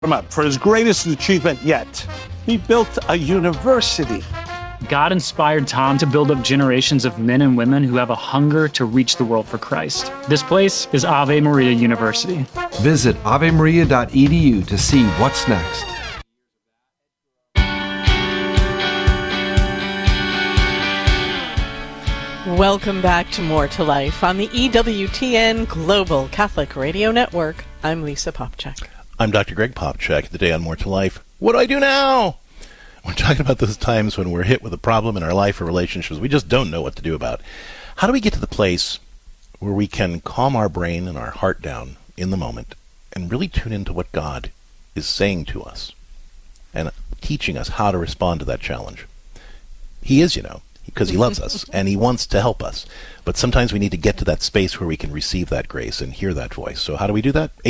For his greatest achievement yet, he built a university. God inspired Tom to build up generations of men and women who have a hunger to reach the world for Christ. This place is Ave Maria University. Visit avemaria.edu to see what's next. Welcome back to More to Life on the EWTN Global Catholic Radio Network. I'm Lisa Popcak. I'm Dr. Greg Popcak. Today on More to Life, what do I do now? We're talking about those times when we're hit with a problem in our life or relationships we just don't know what to do about. How do we get to the place where we can calm our brain and our heart down in the moment and really tune into what God is saying to us and teaching us how to respond to that challenge? He is, because he loves us and he wants to help us. But sometimes we need to get to that space where we can receive that grace and hear that voice. So how do we do that?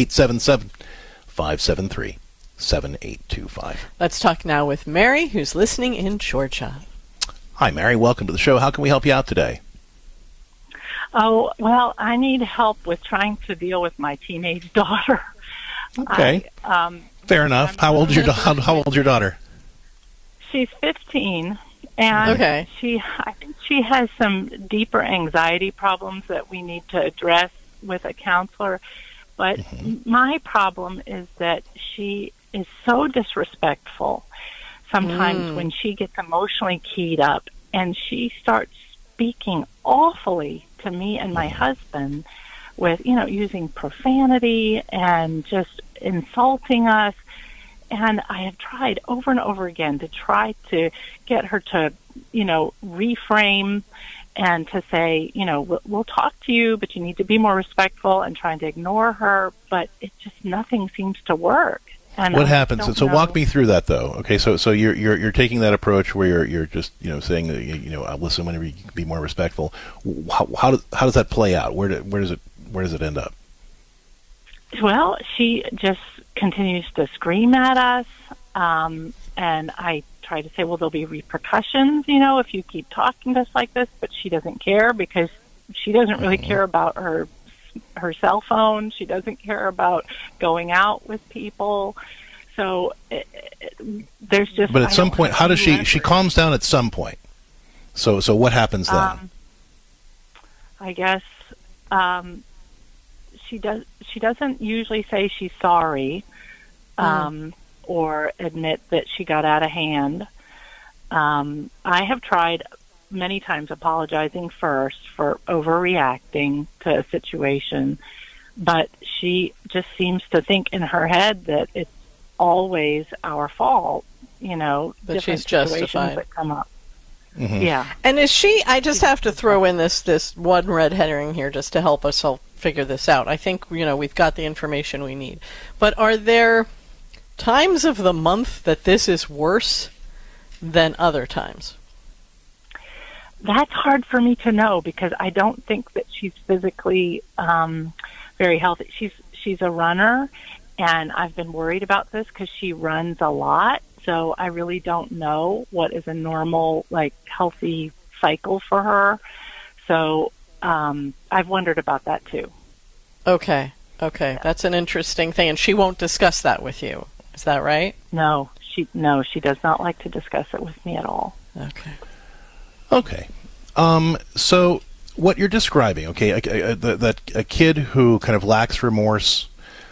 877-573-7825. Let's talk now with Mary, who's listening in Georgia. Hi, Mary. Welcome to the show. How can we help you out today? Oh, well, I need help with trying to deal with my teenage daughter. Okay. Fair enough. How old's your daughter? She's 15. And I think she has some deeper anxiety problems that we need to address with a counselor. But my problem is that she is so disrespectful sometimes when she gets emotionally keyed up, and she starts speaking awfully to me and my husband with, using profanity and just insulting us. And I have tried over and over again to try to get her to, reframe and to say, we'll talk to you, but you need to be more respectful, and trying to ignore her. But it just, nothing seems to work. And what happens? So walk me through that, though. Okay, so you're taking that approach where you're just saying that I'll listen whenever you can be more respectful. How does that play out? Where does it end up? Well, she just continues to scream at us, and I try to say, well, there'll be repercussions, if you keep talking to us like this, but she doesn't care because she doesn't really care about her cell phone. She doesn't care about going out with people. So there's just... But at some point, how does she calms down at some point. So what happens then? I guess... She doesn't usually say she's sorry or admit that she got out of hand. I have tried many times apologizing first for overreacting to a situation, but she just seems to think in her head that it's always our fault, that she's justified. That come up. Mm-hmm. Yeah. And is she, I just have to throw in this one red herring here just to help us all figure this out. I think, we've got the information we need. But are there times of the month that this is worse than other times? That's hard for me to know because I don't think that she's physically very healthy. She's a runner, and I've been worried about this because she runs a lot. So I really don't know what is a normal, healthy cycle for her. So I've wondered about that too. Okay. That's an interesting thing. And she won't discuss that with you. Is that right? No, she does not like to discuss it with me at all. Okay. So what you're describing, that a kid who kind of lacks remorse,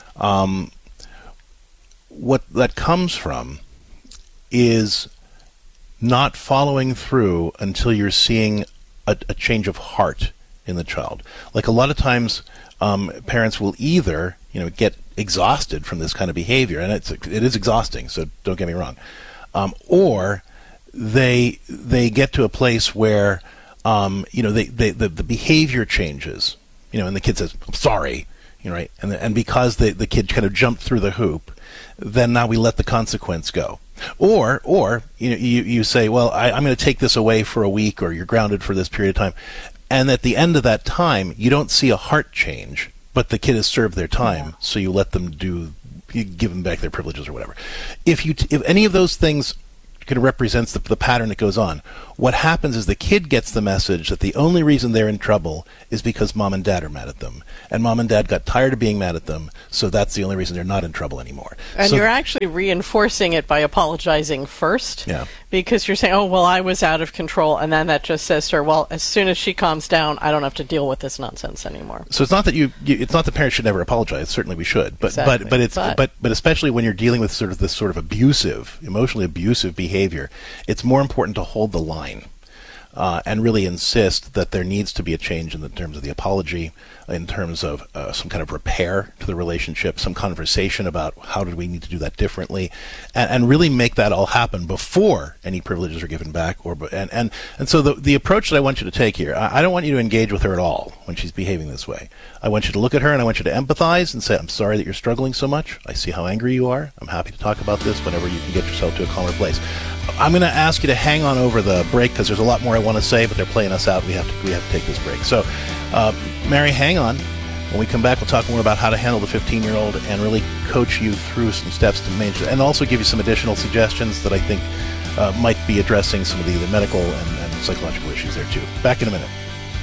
what that comes from is not following through until you're seeing a change of heart in the child. Like a lot of times, parents will either, get exhausted from this kind of behavior, and it is exhausting. So don't get me wrong, or they get to a place where, the behavior changes, and the kid says, "I'm sorry," right, and because the kid kind of jumped through the hoop, then now we let the consequence go. Or you say, well, I'm going to take this away for a week, or you're grounded for this period of time. And at the end of that time, you don't see a heart change, but the kid has served their time, so you let them you give them back their privileges or whatever. If any of those things kind of represents the pattern that goes on. What happens is the kid gets the message that the only reason they're in trouble is because mom and dad are mad at them. And mom and dad got tired of being mad at them, so that's the only reason they're not in trouble anymore. And so, you're actually reinforcing it by apologizing first. Yeah. Because you're saying, oh, well, I was out of control. And then that just says to her, well, as soon as she calms down, I don't have to deal with this nonsense anymore. So it's not that it's not that parents should never apologize. Certainly we should. But exactly. but especially when you're dealing with sort of this sort of emotionally abusive behavior, it's more important to hold the line. And really insist that there needs to be a change in terms of the apology, in terms of some kind of repair to the relationship, some conversation about how do we need to do that differently, and really make that all happen before any privileges are given back. And so the approach that I want you to take here, I don't want you to engage with her at all when she's behaving this way. I want you to look at her and I want you to empathize and say, I'm sorry that you're struggling so much. I see how angry you are. I'm happy to talk about this whenever you can get yourself to a calmer place. I'm going to ask you to hang on over the break because there's a lot more I want to say, but they're playing us out. We have to take this break. So, Mary, hang on. When we come back, we'll talk more about how to handle the 15-year-old and really coach you through some steps to manage it, and also give you some additional suggestions that I think might be addressing some of the medical and psychological issues there too. Back in a minute.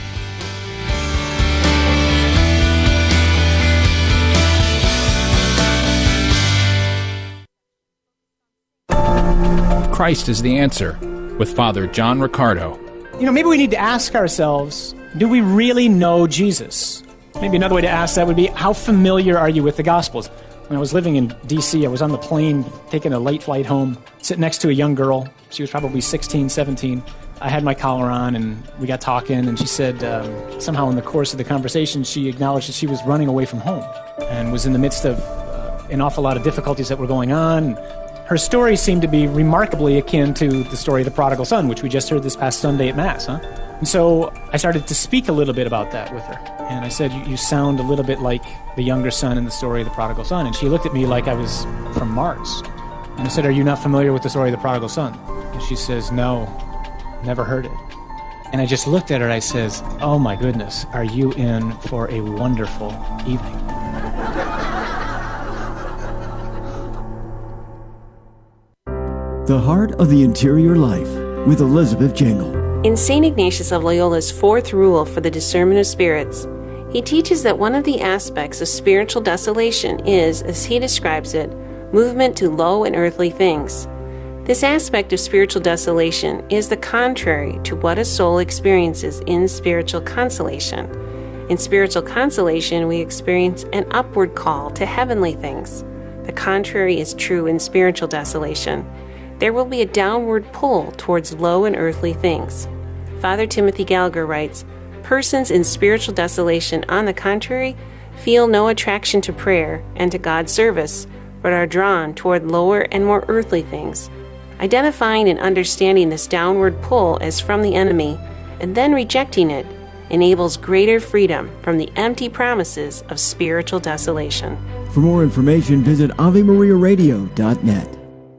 Christ is the answer, with Father John Riccardo. Maybe we need to ask ourselves, do we really know Jesus? Maybe another way to ask that would be, how familiar are you with the Gospels? When I was living in D.C., I was on the plane taking a late flight home, sitting next to a young girl. She was probably 16, 17. I had my collar on, and we got talking, and she said somehow in the course of the conversation, she acknowledged that she was running away from home and was in the midst of an awful lot of difficulties that were going on. Her story seemed to be remarkably akin to the story of the prodigal son, which we just heard this past Sunday at Mass, And so I started to speak a little bit about that with her. And I said, you sound a little bit like the younger son in the story of the prodigal son. And she looked at me like I was from Mars. And I said, are you not familiar with the story of the prodigal son? And she says, no, never heard it. And I just looked at her, I says, oh my goodness, are you in for a wonderful evening? The Heart of the Interior Life with Elizabeth Jangle. In St. Ignatius of Loyola's fourth rule for the discernment of spirits, he teaches that one of the aspects of spiritual desolation is, as he describes it, movement to low and earthly things. This aspect of spiritual desolation is the contrary to what a soul experiences in spiritual consolation. In spiritual consolation, we experience an upward call to heavenly things. The contrary is true in spiritual desolation. There will be a downward pull towards low and earthly things. Father Timothy Gallagher writes, persons in spiritual desolation, on the contrary, feel no attraction to prayer and to God's service, but are drawn toward lower and more earthly things. Identifying and understanding this downward pull as from the enemy, and then rejecting it, enables greater freedom from the empty promises of spiritual desolation. For more information, visit AveMariaRadio.net.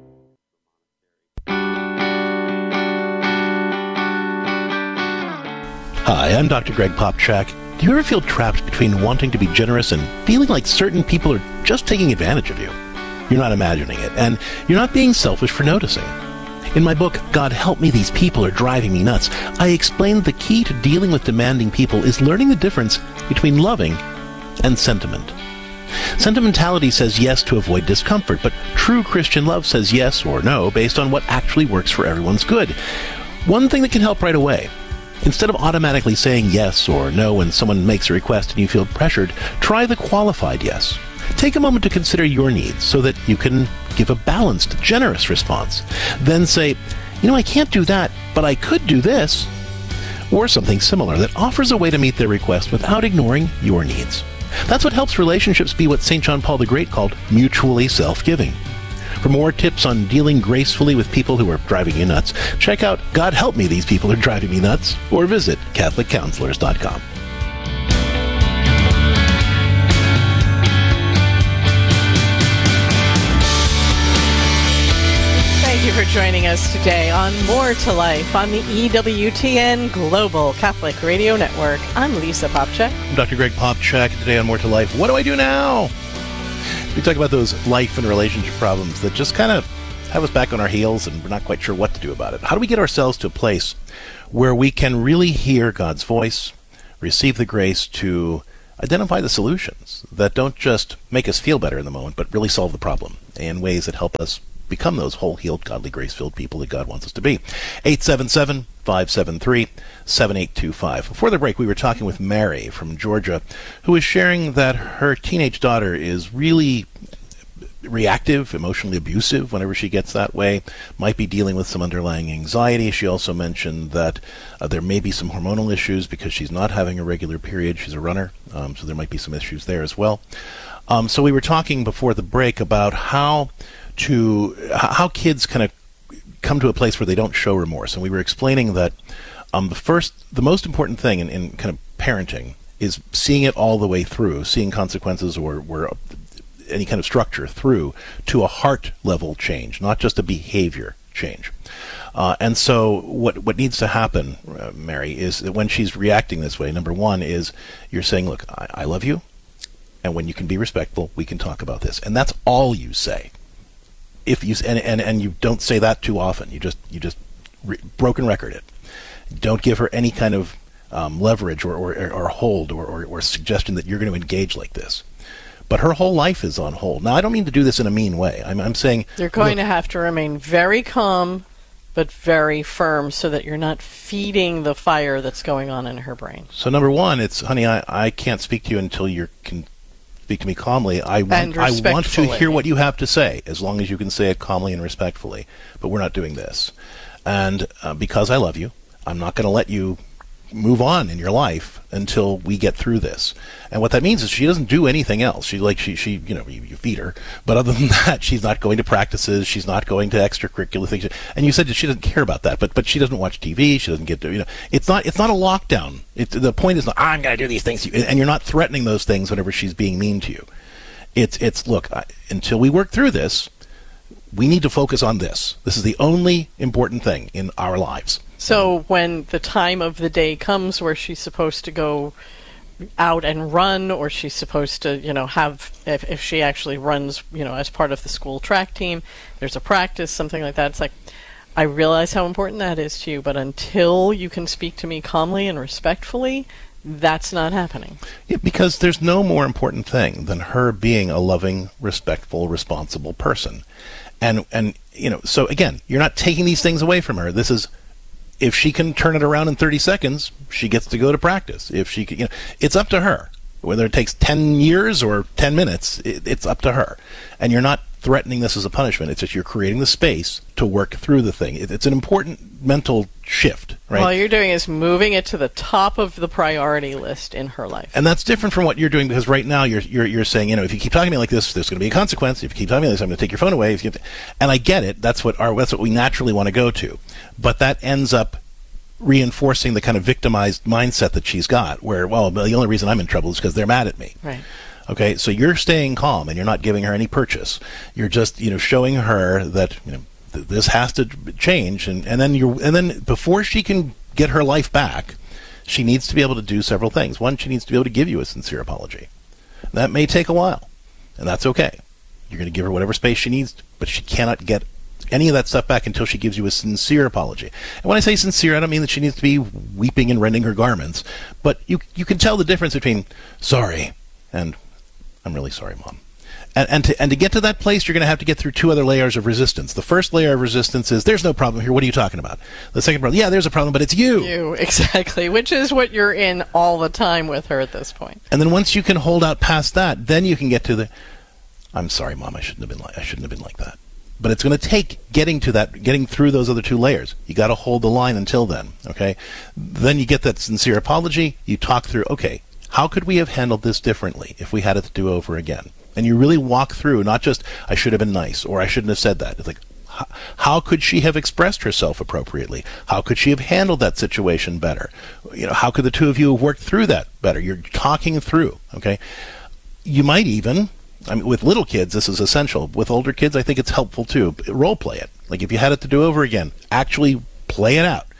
Hi, I'm Dr. Greg Popchak. Do you ever feel trapped between wanting to be generous and feeling like certain people are just taking advantage of you? You're not imagining it, and you're not being selfish for noticing. In my book, God Help Me, These People Are Driving Me Nuts, I explain the key to dealing with demanding people is learning the difference between loving and sentiment. Sentimentality says yes to avoid discomfort, but true Christian love says yes or no based on what actually works for everyone's good. One thing that can help right away: instead of automatically saying yes or no when someone makes a request and you feel pressured, try the qualified yes. Take a moment to consider your needs so that you can give a balanced, generous response. Then say, I can't do that, but I could do this. Or something similar that offers a way to meet their request without ignoring your needs. That's what helps relationships be what St. John Paul the Great called mutually self-giving. For more tips on dealing gracefully with people who are driving you nuts, check out God Help Me, These People Are Driving Me Nuts, or visit CatholicCounselors.com. Thank you for joining us today on More to Life on the EWTN Global Catholic Radio Network. I'm Lisa Popchak. I'm Dr. Greg Popchak. Today on More to Life, what do I do now? We talk about those life and relationship problems that just kind of have us back on our heels and we're not quite sure what to do about it. How do we get ourselves to a place where we can really hear God's voice, receive the grace to identify the solutions that don't just make us feel better in the moment, but really solve the problem in ways that help us become those whole, healed, godly, grace-filled people that God wants us to be? 877-573-7825. Before the break, we were talking with Mary from Georgia, who is sharing that her teenage daughter is really reactive, emotionally abusive whenever she gets that way, might be dealing with some underlying anxiety. She also mentioned that there may be some hormonal issues because she's not having a regular period. She's a runner, so there might be some issues there as well. So we were talking before the break about how kids kind of come to a place where they don't show remorse. And we were explaining that the most important thing in kind of parenting is seeing it all the way through, seeing consequences or any kind of structure through to a heart level change, not just a behavior change. And so what needs to happen, Mary, is that when she's reacting this way, number one is you're saying, look, I love you, and when you can be respectful, we can talk about this. And that's all you say. If you and you don't say that too often, you just broken record it. Don't give her any kind of leverage or hold or suggestion that you're going to engage like this. But her whole life is on hold. Now, I don't mean to do this in a mean way. I'm saying you're going to have to remain very calm, but very firm, so that you're not feeding the fire that's going on in her brain. So number one, it's, honey, I can't speak to you until you can speak to me calmly. I want to hear what you have to say, as long as you can say it calmly and respectfully. But we're not doing this. And because I love you, I'm not going to let you move on in your life until we get through this. And what that means is she doesn't do anything else. She you feed her, but other than that, she's not going to practices. She's not going to extracurricular things. And you said that she doesn't care about that, but she doesn't watch TV. She doesn't get to, it's not a lockdown. The point is not, I'm going to do these things, and you're not threatening those things whenever she's being mean to you. It's look, until we work through this, we need to focus on this. This is the only important thing in our lives. So when the time of the day comes where she's supposed to go out and run, or she's supposed to, have, if she actually runs, as part of the school track team, there's a practice, something like that. It's like, I realize how important that is to you, but until you can speak to me calmly and respectfully, that's not happening. Yeah, because there's no more important thing than her being a loving, respectful, responsible person. And so again, you're not taking these things away from her. This is, if she can turn it around in 30 seconds, she gets to go to practice. If she can, it's up to her. Whether it takes 10 years or 10 minutes, it's up to her. And you're not threatening this as a punishment. It's just you're creating the space to work through the thing. It's an important mental shift, right? All you're doing is moving it to the top of the priority list in her life. And that's different from what you're doing, because right now you're saying, if you keep talking to me like this, there's going to be a consequence. If you keep talking to me like this, I'm going to take your phone away. And I get it. That's what we naturally want to go to. But that ends up reinforcing the kind of victimized mindset that she's got, where, well, the only reason I'm in trouble is because they're mad at me. Right. Okay, so you're staying calm and you're not giving her any purchase. You're just, showing her that, this has to change, and then before she can get her life back, she needs to be able to do several things. One, she needs to be able to give you a sincere apology. That may take a while, and that's okay. You're going to give her whatever space she needs, but she cannot get any of that stuff back until she gives you a sincere apology. And when I say sincere, I don't mean that she needs to be weeping and rending her garments, but you can tell the difference between sorry and I'm really sorry, Mom. And to get to that place, you're going to have to get through two other layers of resistance. The first layer of resistance is, there's no problem here. What are you talking about? The second problem, yeah, there's a problem, but it's you. You, exactly, which is what you're in all the time with her at this point. And then once you can hold out past that, then you can get to the, I'm sorry, Mom, I shouldn't have been like that. But it's going to take getting through those other two layers. You got to hold the line until then, okay? Then you get that sincere apology. You talk through, okay, how could we have handled this differently if we had it to do over again? And you really walk through, not just, I should have been nice, or I shouldn't have said that. It's like, how could she have expressed herself appropriately? How could she have handled that situation better? How could the two of you have worked through that better? You're talking through, okay? You might even, with little kids, this is essential. With older kids, I think it's helpful too. Role play it. Like if you had it to do over again, actually play it out.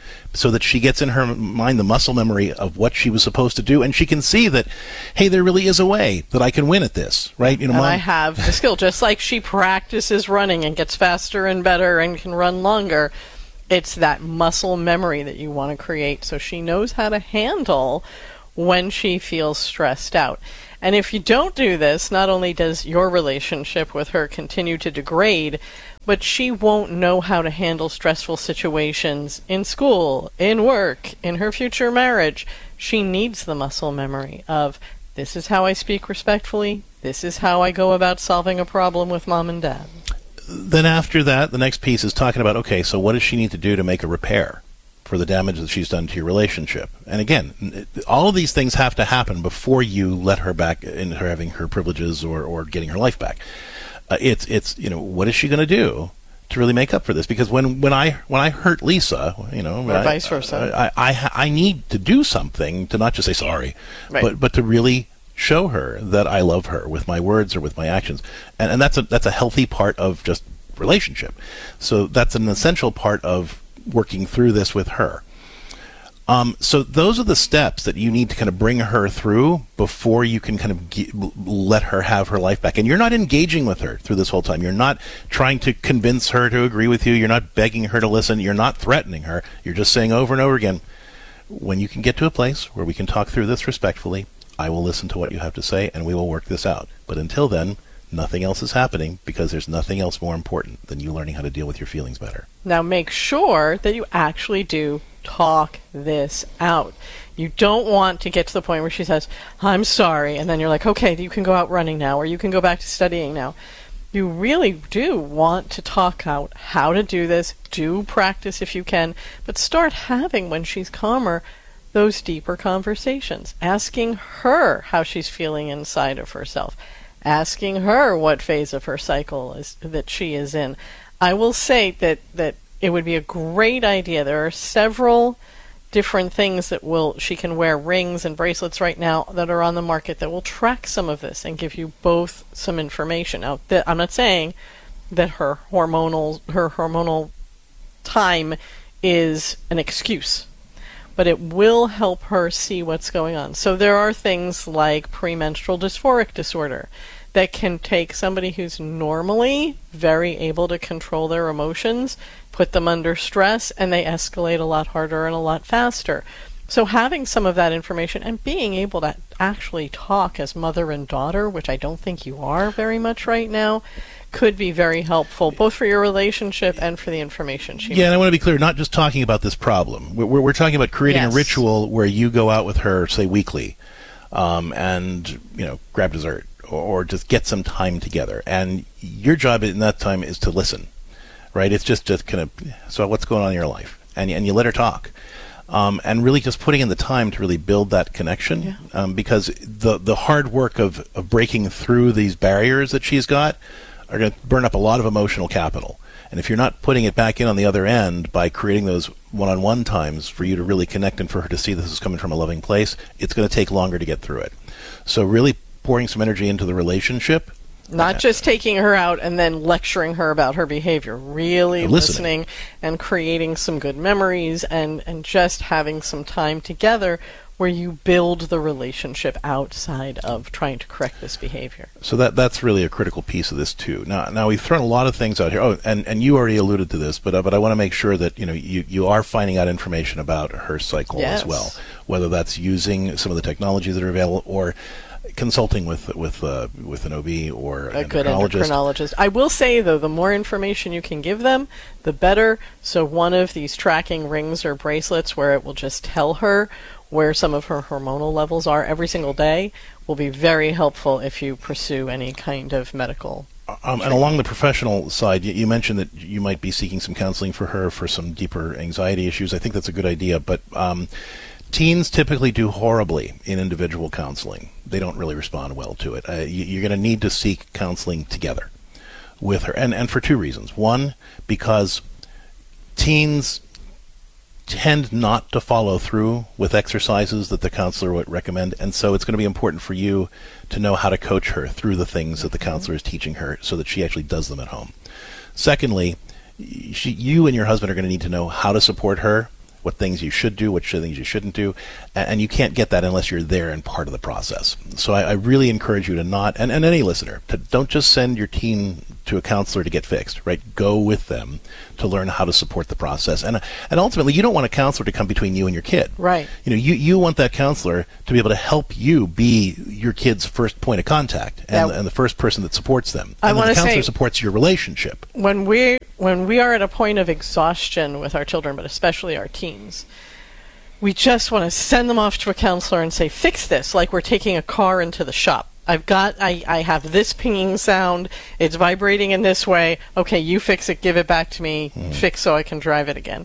so that she gets in her mind the muscle memory of what she was supposed to do, and she can see that, hey, there really is a way that I can win at this, right? And I have the skill, just like she practices running and gets faster and better and can run longer. It's that muscle memory that you want to create so she knows how to handle when she feels stressed out. And if you don't do this, not only does your relationship with her continue to degrade, but she won't know how to handle stressful situations in school, in work, in her future marriage. She needs the muscle memory of, this is how I speak respectfully, this is how I go about solving a problem with mom and dad. Then after that, the next piece is talking about, okay, so what does she need to do to make a repair for the damage that she's done to your relationship? And again, all of these things have to happen before you let her back in her having her privileges or getting her life back. It's what is she going to do to really make up for this? Because when I hurt Lisa, or vice versa, I need to do something to not just say sorry, right, but to really show her that I love her with my words or with my actions, and that's a healthy part of just relationship. So that's an essential part of working through this with her. So those are the steps that you need to kind of bring her through before you can kind of let her have her life back. And you're not engaging with her through this whole time. You're not trying to convince her to agree with you. You're not begging her to listen. You're not threatening her. You're just saying over and over again, when you can get to a place where we can talk through this respectfully, I will listen to what you have to say and we will work this out. But until then, nothing else is happening, because there's nothing else more important than you learning how to deal with your feelings better. Now make sure that you actually do talk this out. You don't want to get to the point where she says, I'm sorry, and then you're like, okay, you can go out running now, or you can go back to studying now. You really do want to talk out how to do this. Do practice if you can, but start having, when she's calmer, those deeper conversations. Asking her how she's feeling inside of herself. Asking her what phase of her cycle is that she is in. I will say that it would be a great idea. There are several different things that she can wear, rings and bracelets right now that are on the market that will track some of this and give you both some information. Now, I'm not saying that her hormonal time is an excuse, but it will help her see what's going on. So there are things like premenstrual dysphoric disorder that can take somebody who's normally very able to control their emotions, put them under stress, and they escalate a lot harder and a lot faster. So having some of that information and being able to actually talk as mother and daughter, which I don't think you are very much right now, could be very helpful, both for your relationship and for the information she and I want to be clear, not just talking about this problem. We're talking about creating a ritual where you go out with her, say, weekly, and grab dessert or just get some time together. And your job in that time is to listen, right? It's just kind of, so what's going on in your life? And you let her talk. And really just putting in the time to really build that connection, because the hard work of breaking through these barriers that she's got are going to burn up a lot of emotional capital. And if you're not putting it back in on the other end by creating those one-on-one times for you to really connect and for her to see this is coming from a loving place, it's going to take longer to get through it. So really pouring some energy into the relationship. Not just taking her out and then lecturing her about her behavior. Really listening and creating some good memories and just having some time together where you build the relationship outside of trying to correct this behavior. So that's really a critical piece of this too. Now we've thrown a lot of things out here. Oh, and you already alluded to this, but I want to make sure that you are finding out information about her cycle as well, whether that's using some of the technologies that are available or consulting with an OB or a good endocrinologist. I will say, though, the more information you can give them, the better. So one of these tracking rings or bracelets where it will just tell her where some of her hormonal levels are every single day will be very helpful if you pursue any kind of medical. And along the professional side, you mentioned that you might be seeking some counseling for her for some deeper anxiety issues. I think that's a good idea, but teens typically do horribly in individual counseling. They don't really respond well to it. You're going to need to seek counseling together with her, and for two reasons. One, because teens tend not to follow through with exercises that the counselor would recommend, and so it's going to be important for you to know how to coach her through the things that the counselor is teaching her so that she actually does them at home. Secondly, you and your husband are going to need to know how to support her, what things you should do, what things you shouldn't do, and you can't get that unless you're there and part of the process. So I really encourage you to not, and any listener, to don't just send your teen to a counselor to get fixed, right? Go with them to learn how to support the process. And ultimately, you don't want a counselor to come between you and your kid. Right. You want that counselor to be able to help you be your kid's first point of contact and the first person that supports them. And the counselor supports your relationship. When we are at a point of exhaustion with our children, but especially our teens, we just want to send them off to a counselor and say, fix this, like we're taking a car into the shop. I have this pinging sound. It's vibrating in this way. Okay, you fix it. Give it back to me. Fix so I can drive it again.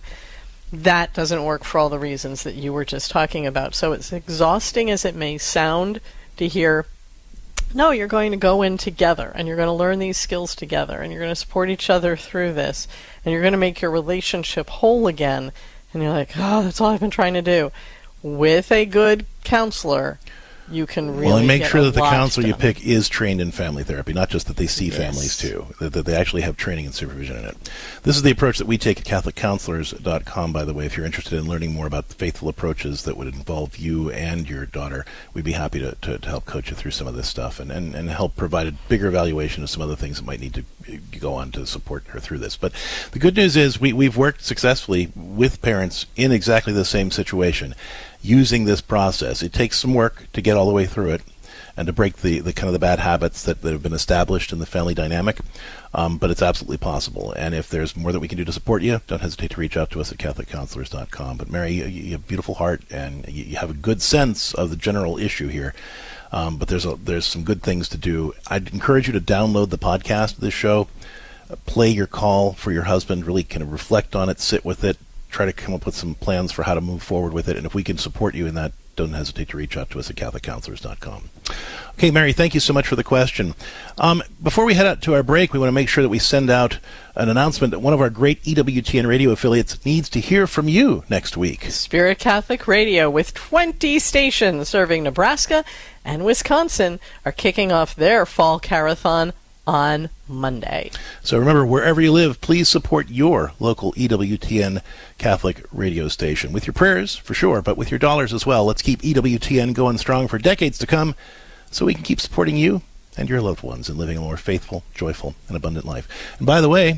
That doesn't work for all the reasons that you were just talking about. So it's exhausting as it may sound to hear, no, you're going to go in together and you're going to learn these skills together and you're going to support each other through this and you're going to make your relationship whole again. And you're like, oh, that's all I've been trying to do. With a good counselor, you can really and make get sure that the lot counselor you done. pick is trained in family therapy, not just that they see families too, that they actually have training and supervision in it. This is the approach that we take at CatholicCounselors.com, by the way. If you're interested in learning more about the faithful approaches that would involve you and your daughter, we'd be happy to help coach you through some of this stuff and help provide a bigger evaluation of some other things that might need to go on to support her through this. But the good news is we've worked successfully with parents in exactly the same situation using this process. It takes some work to get all the way through it and to break the kind of the bad habits that have been established in the family dynamic, but it's absolutely possible. And if there's more that we can do to support you, don't hesitate to reach out to us at CatholicCounselors.com. But Mary, you have a beautiful heart and you have a good sense of the general issue here. But there's some good things to do. I'd encourage you to download the podcast of this show, play your call for your husband, really kind of reflect on it, sit with it, try to come up with some plans for how to move forward with it. And if we can support you in that, don't hesitate to reach out to us at CatholicCounselors.com. Okay, Mary, thank you so much for the question. Before we head out to our break, we want to make sure that we send out an announcement that one of our great EWTN radio affiliates needs to hear from you next week. Spirit Catholic Radio, with 20 stations serving Nebraska and Wisconsin, are kicking off their fall carathon on Monday. So remember, wherever you live, please support your local EWTN Catholic radio station. With your prayers, for sure, but with your dollars as well. Let's keep EWTN going strong for decades to come so we can keep supporting you and your loved ones in living a more faithful, joyful, and abundant life. And by the way,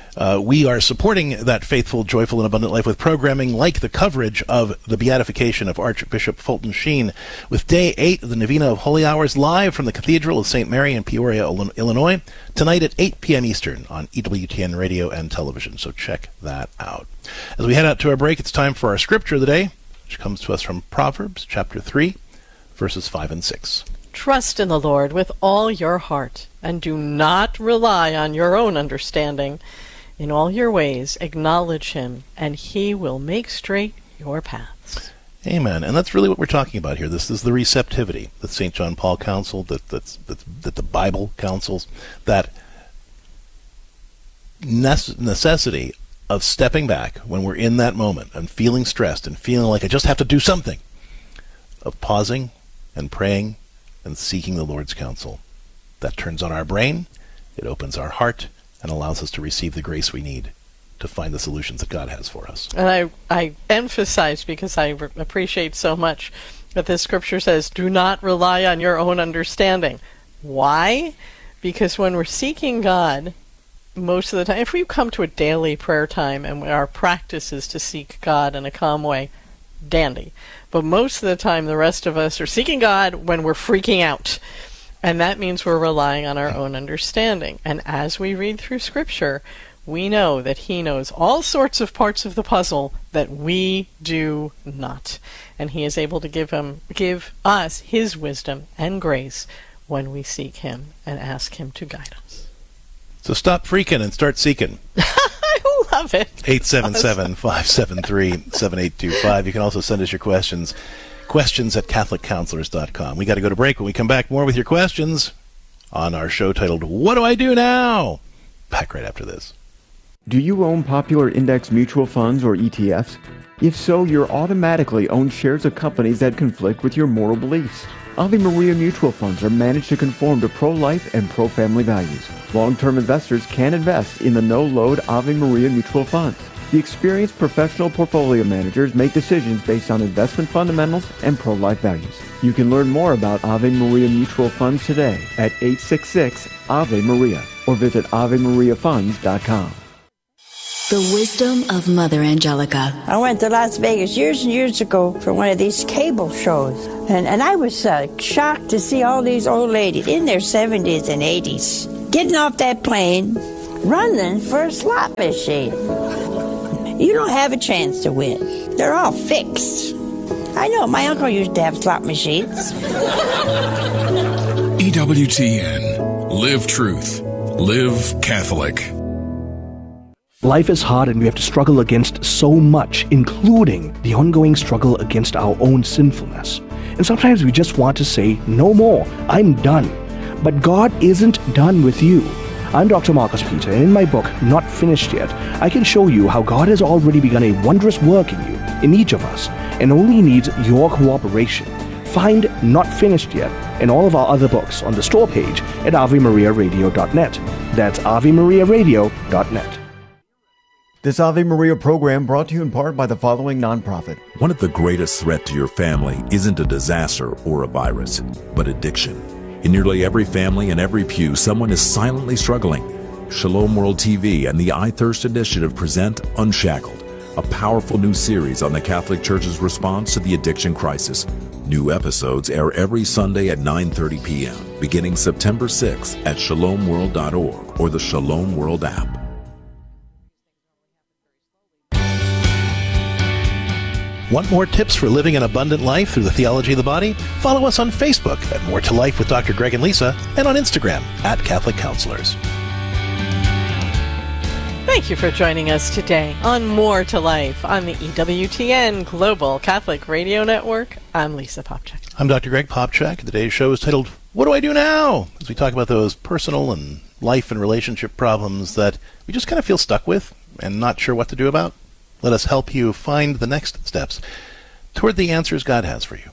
we are supporting that faithful, joyful, and abundant life with programming like the coverage of the beatification of Archbishop Fulton Sheen, with Day 8 of the Novena of Holy Hours live from the Cathedral of St. Mary in Peoria, Illinois, tonight at 8 p.m. Eastern on EWTN Radio and Television. So check that out. As we head out to our break, it's time for our scripture of the day, which comes to us from Proverbs chapter 3, verses 5 and 6. Trust in the Lord with all your heart, and do not rely on your own understanding. In all your ways, acknowledge him, and he will make straight your paths. Amen. And that's really what we're talking about here. This is the receptivity that St. John Paul counseled, that the Bible counsels, that necessity of stepping back when we're in that moment and feeling stressed and feeling like I just have to do something, of pausing and praying and seeking the Lord's counsel. That turns on our brain, it opens our heart, and allows us to receive the grace we need to find the solutions that God has for us. And I emphasize, because I appreciate so much that this scripture says, do not rely on your own understanding. Why? Because when we're seeking God, most of the time, if we come to a daily prayer time and our practice is to seek God in a calm way, dandy. But most of the time, the rest of us are seeking God when we're freaking out. And that means we're relying on our own understanding. And as we read through Scripture, we know that he knows all sorts of parts of the puzzle that we do not. And he is able to give us his wisdom and grace when we seek him and ask him to guide us. So stop freaking and start seeking. I love it. 877-573-7825. You can also send us your questions at CatholicCounselors.com. We got to go to break. When we come back, more with your questions on our show titled, What Do I Do Now? Back right after this. Do you own popular index mutual funds or ETFs? If so, you're automatically own shares of companies that conflict with your moral beliefs. Ave Maria mutual funds are managed to conform to pro-life and pro-family values. Long-term investors can invest in the no-load Ave Maria mutual funds. The experienced professional portfolio managers make decisions based on investment fundamentals and pro-life values. You can learn more about Ave Maria Mutual Funds today at 866-AVE-MARIA or visit AveMariaFunds.com. The wisdom of Mother Angelica. I went to Las Vegas years and years ago for one of these cable shows. And I was shocked to see all these old ladies in their 70s and 80s getting off that plane, running for a slot machine. You don't have a chance to win. They're all fixed. I know, my uncle used to have slot machines. EWTN. Live truth. Live Catholic. Life is hard and we have to struggle against so much, including the ongoing struggle against our own sinfulness. And sometimes we just want to say, no more, I'm done. But God isn't done with you. I'm Dr. Marcus Peter, and in my book, Not Finished Yet, I can show you how God has already begun a wondrous work in you, in each of us, and only needs your cooperation. Find Not Finished Yet and all of our other books on the store page at AveMariaRadio.net. That's AveMariaRadio.net. This Ave Maria program brought to you in part by the following nonprofit. One of the greatest threats to your family isn't a disaster or a virus, but addiction. In nearly every family and every pew, someone is silently struggling. Shalom World TV and the I Thirst Initiative present Unshackled, a powerful new series on the Catholic Church's response to the addiction crisis. New episodes air every Sunday at 9:30 p.m., beginning September 6th at shalomworld.org or the Shalom World app. Want more tips for living an abundant life through the theology of the body? Follow us on Facebook at More to Life with Dr. Greg and Lisa, and on Instagram at Catholic Counselors. Thank you for joining us today on More to Life on the EWTN Global Catholic Radio Network. I'm Lisa Popchak. I'm Dr. Greg Popchak. Today's show is titled, What Do I Do Now? As we talk about those personal and life and relationship problems that we just kind of feel stuck with and not sure what to do about. Let us help you find the next steps toward the answers God has for you.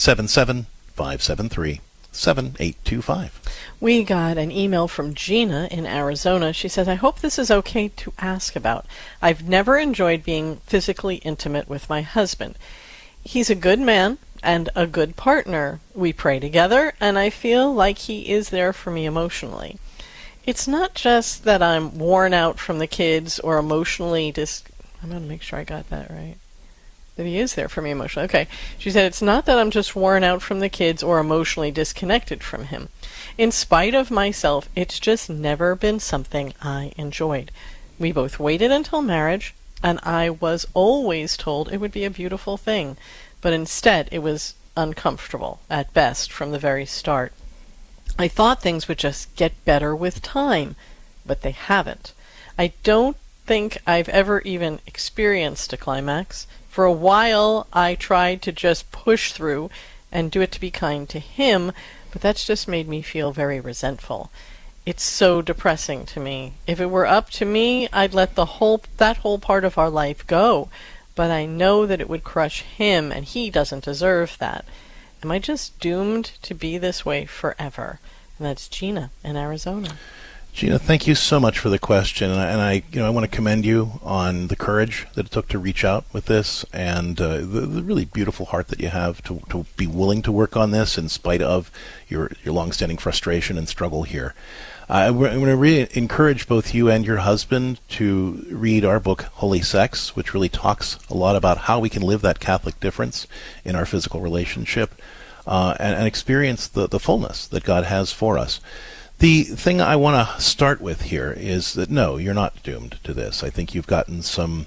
877-573-7825. We got an email from Gina in Arizona. She says, I hope this is okay to ask about. I've never enjoyed being physically intimate with my husband. He's a good man and a good partner. We pray together, and I feel like he is there for me emotionally. It's not just that I'm worn out from the kids or emotionally I'm going to make sure I got that right. That he is there for me emotionally. Okay. She said, it's not that I'm just worn out from the kids or emotionally disconnected from him. In spite of myself, it's just never been something I enjoyed. We both waited until marriage, and I was always told it would be a beautiful thing. But instead, it was uncomfortable, at best, from the very start. I thought things would just get better with time, but they haven't. I don't think I've ever even experienced a climax. For a while I tried to just push through and do it to be kind to him, but that's just made me feel very resentful. It's so depressing to me. If it were up to me, I'd let that whole part of our life go, but I know that it would crush him, and he doesn't deserve that. Am I just doomed to be this way forever? And that's Gina in Arizona. Gina, thank you so much for the question, and I want to commend you on the courage that it took to reach out with this, and the really beautiful heart that you have to be willing to work on this in spite of your long-standing frustration and struggle here. I'm going to really encourage both you and your husband to read our book, Holy Sex, which really talks a lot about how we can live that Catholic difference in our physical relationship and experience the fullness that God has for us. The thing I want to start with here is that, no, you're not doomed to this. I think you've gotten some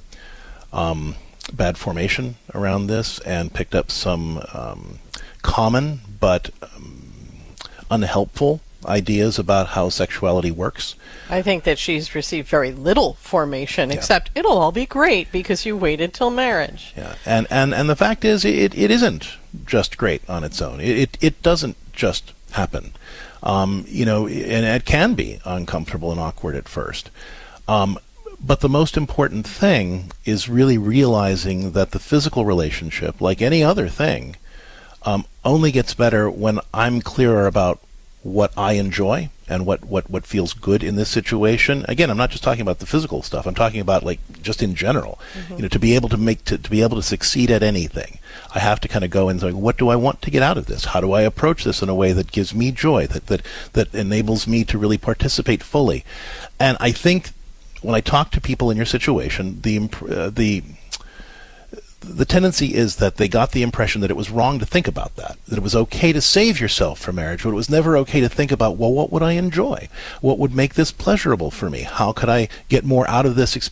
bad formation around this and picked up some common but unhelpful ideas about how sexuality works. I think that she's received very little formation, except it'll all be great because you waited till marriage. Yeah, and the fact is, it isn't just great on its own. It doesn't just happen. And it can be uncomfortable and awkward at first. But the most important thing is really realizing that the physical relationship, like any other thing, only gets better when I'm clearer about what I enjoy and what feels good in this situation. Again, I'm not just talking about the physical stuff. I'm talking about like just in general. To be able to succeed at anything, I have to kind of go and say, what do I want to get out of this? How do I approach this in a way that gives me joy, that enables me to really participate fully? And I think when I talk to people in your situation, the tendency is that they got the impression that it was wrong to think about that it was okay to save yourself for marriage, but it was never okay to think about, well, what would I enjoy? What would make this pleasurable for me? How could I get more out of this